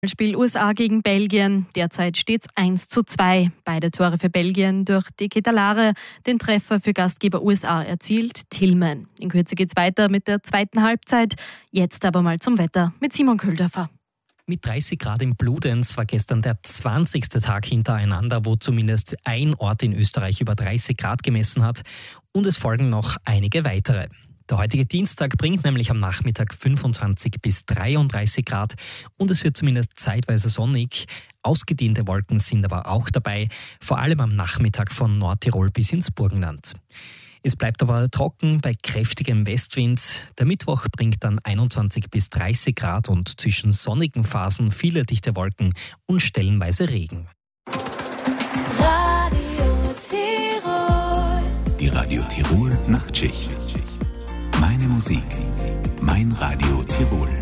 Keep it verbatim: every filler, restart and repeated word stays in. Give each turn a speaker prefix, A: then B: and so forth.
A: Spiel U S A gegen Belgien. Derzeit steht es eins zu zwei. Beide Tore für Belgien durch die Ketalare. Den Treffer für Gastgeber U S A erzielt Tillman. In Kürze geht's weiter mit der zweiten Halbzeit. Jetzt aber mal zum Wetter mit Simon Köhldörfer.
B: Mit dreißig Grad in Bludenz war gestern der zwanzigste Tag hintereinander, wo zumindest ein Ort in Österreich über dreißig Grad gemessen hat. Und es folgen noch einige weitere. Der heutige Dienstag bringt nämlich am Nachmittag fünfundzwanzig bis dreiunddreißig Grad und es wird zumindest zeitweise sonnig. Ausgedehnte Wolken sind aber auch dabei, vor allem am Nachmittag von Nordtirol bis ins Burgenland. Es bleibt aber trocken bei kräftigem Westwind. Der Mittwoch bringt dann einundzwanzig bis dreißig Grad und zwischen sonnigen Phasen viele dichte Wolken und stellenweise Regen.
C: Radio Tirol.
D: Die Radio Tirol Nachtschicht. Meine Musik, mein Radio Tirol.